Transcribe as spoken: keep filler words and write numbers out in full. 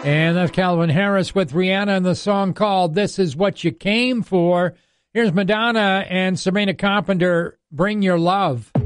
And that's Calvin Harris with Rihanna and the song called This Is What You Came For. Here's Madonna and Sabrina Carpenter, Bring Your Love.